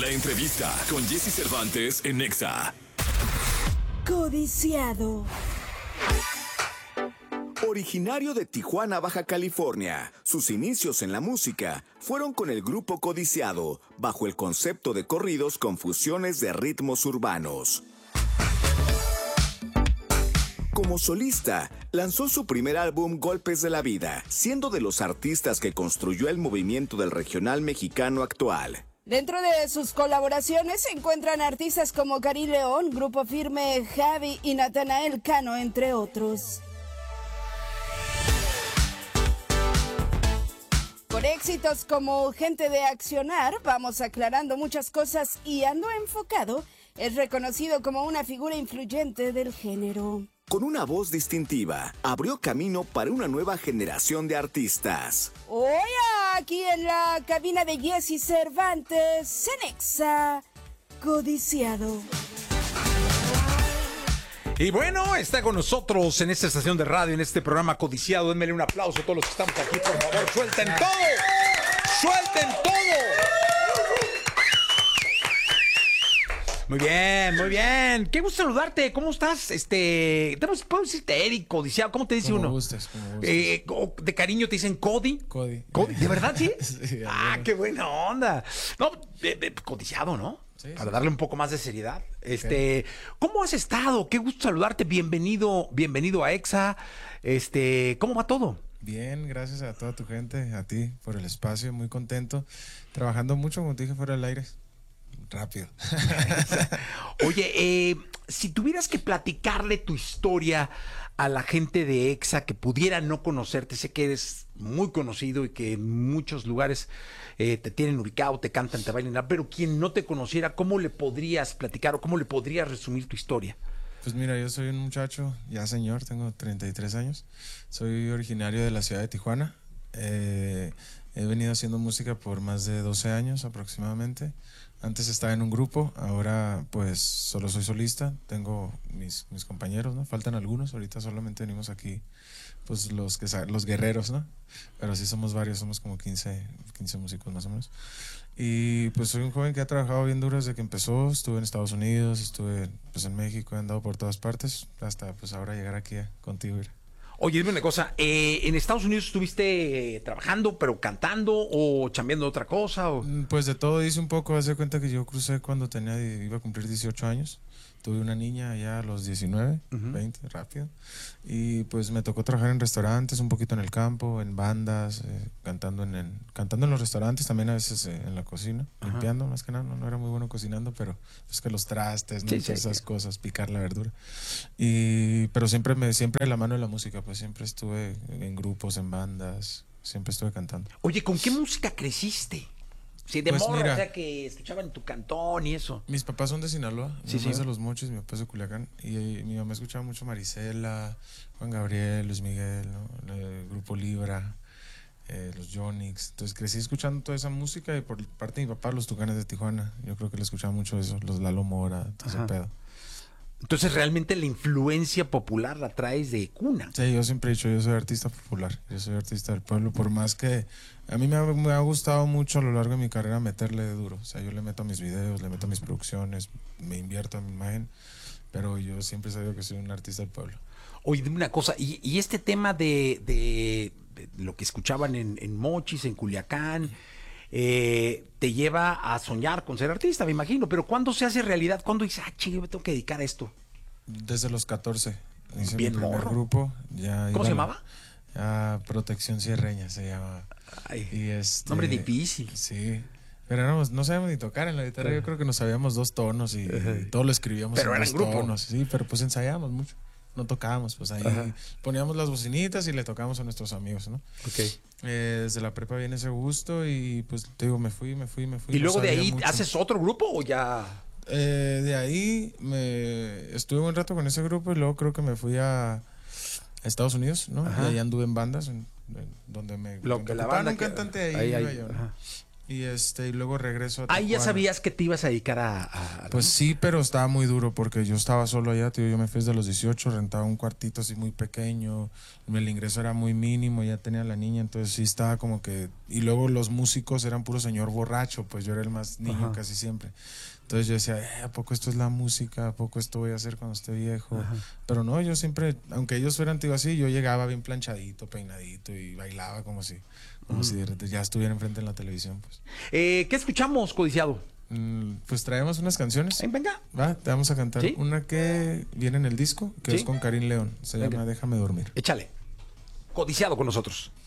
La entrevista con Jesse Cervantes en Nexa. Codiciado. Originario de Tijuana, Baja California, sus inicios en la música fueron con el grupo Codiciado, bajo el concepto de corridos con fusiones de ritmos urbanos. Como solista, lanzó su primer álbum Golpes de la Vida, siendo de los artistas que construyó el movimiento del regional mexicano actual. Dentro de sus colaboraciones se encuentran artistas como Karim León, Grupo Firme, Javi y Natanael Cano, entre otros. Por éxitos como Gente de Accionar, Vamos Aclarando Muchas Cosas y Ando Enfocado, es reconocido como una figura influyente del género. Con una voz distintiva, abrió camino para una nueva generación de artistas. Hoy aquí en la cabina de Jesse Cervantes, en Nexa, Codiciado. Y bueno, está con nosotros en esta estación de radio, en este programa Codiciado. Denmele un aplauso a todos los que estamos aquí, por favor. ¡Suelten todo! ¡Suelten todo! Muy bien, muy bien. Qué gusto saludarte. ¿Cómo estás? ¿Puedo decirte Eric, Codiciado? ¿Cómo te dice como uno? Gustes, como gustes. De cariño te dicen Cody. Cody. ¿De verdad, sí? Sí, Qué buena onda. No, Codiciado, ¿no? Sí, Para sí. darle un poco más de seriedad. ¿Cómo has estado? Qué gusto saludarte. Bienvenido a Exa. ¿Cómo va todo? Bien, gracias a toda tu gente, a ti por el espacio, muy contento. Trabajando mucho, como te dije, fuera del aire. Rápido. Oye, si tuvieras que platicarle tu historia a la gente de Exa que pudiera no conocerte, sé que eres muy conocido y que en muchos lugares te tienen ubicado, te cantan, te bailan, pero quien no te conociera, ¿cómo le podrías platicar o cómo le podrías resumir tu historia? Pues mira, yo soy un muchacho, ya señor, tengo 33 años. Soy originario de la ciudad de Tijuana. He venido haciendo música por más de 12 años aproximadamente. Antes estaba en un grupo, ahora pues solo soy solista. Tengo mis compañeros, ¿no? Faltan algunos, ahorita solamente venimos aquí pues los guerreros, ¿no? Pero sí somos varios, somos como 15 músicos más o menos. Y pues soy un joven que ha trabajado bien duro desde que empezó. Estuve en Estados Unidos, estuve pues en México, he andado por todas partes hasta pues ahora llegar aquí contigo. Oye, dime una cosa, ¿en Estados Unidos estuviste trabajando, pero cantando o chambeando otra cosa? O... Pues de todo hice un poco. Haz de cuenta que yo crucé cuando iba a cumplir 18 años. Tuve una niña allá a los 19, 20, rápido. Y pues me tocó trabajar en restaurantes, un poquito en el campo, en bandas, cantando en los restaurantes, también a veces en la cocina, limpiando más que nada. No era muy bueno cocinando, pero es que los trastes, ¿no? Sí, esas cosas, picar la verdura. Pero siempre de la mano de la música, pues siempre estuve en grupos, en bandas, siempre estuve cantando. Oye, ¿con qué música creciste? Sí, de Pues morro, mira, o sea, que escuchaban en tu cantón y eso. Mis papás son de Sinaloa, Sí, mi mamá es sí. de Los Mochis, mi papá es de Culiacán. Y mi mamá escuchaba mucho Marisela, Juan Gabriel, Luis Miguel, ¿no? El Grupo Libra, los Yonix. Entonces crecí escuchando toda esa música y por parte de mi papá, los Tucanes de Tijuana. Yo creo que le escuchaba mucho eso, los Lalo Mora, todo ese pedo. Entonces, realmente la influencia popular la traes de cuna. Sí, yo siempre he dicho, yo soy artista popular, yo soy artista del pueblo, por más que a mí me ha gustado mucho a lo largo de mi carrera meterle duro. O sea, yo le meto a mis videos, le meto a mis producciones, me invierto en mi imagen, pero yo siempre he sabido que soy un artista del pueblo. Oye, dime una cosa, y este tema de lo que escuchaban en Mochis, en Culiacán, te lleva a soñar con ser artista, me imagino, pero ¿cuándo se hace realidad? ¿Cuándo dices, chingue, me tengo que dedicar a esto? Desde los 14. Hice Bien mi primer morro. grupo. ¿Cómo se llamaba? Protección Sierreña se llamaba. Ay, Y nombre difícil. Sí. Pero no sabíamos ni tocar en la guitarra. Yo creo que nos sabíamos 2 tonos y todo lo escribíamos Pero en era 2 en grupo. tonos. Sí, pero pues ensayábamos mucho. No tocábamos, pues ahí poníamos las bocinitas y le tocábamos a nuestros amigos, ¿no? Ok. Desde la prepa viene ese gusto y pues te digo, me fui. ¿Y luego de sabía ahí mucho. haces otro grupo o ya...? De ahí estuve un rato con ese grupo y luego creo que me fui a Estados Unidos, ¿no? Ajá. Y ahí anduve en bandas donde me Lo que la ocupaban banda un que- cantante ahí, ahí, iba yo, ¿no? ajá. Y luego regreso a Ahí ya Tijuana. sabías que te ibas a dedicar a Pues sí, pero estaba muy duro porque yo estaba solo allá, tío. Yo me fui desde los 18, rentaba un cuartito así muy pequeño, el ingreso era muy mínimo, ya tenía la niña, entonces sí estaba como que... Y luego los músicos eran puro señor borracho, pues yo era el más niño casi siempre. Entonces yo decía, ¿a poco esto es la música? ¿A poco esto voy a hacer cuando esté viejo? Pero no, yo siempre, aunque ellos fueran tío así, yo llegaba bien planchadito, peinadito y bailaba como si ya estuviera enfrente en la televisión, pues. ¿Qué escuchamos, Codiciado? Pues traemos unas canciones. Venga. Va, te vamos a cantar ¿Sí? una que viene en el disco, que ¿Sí? es con Karim León. Se llama Déjame dormir. Échale. Codiciado con nosotros.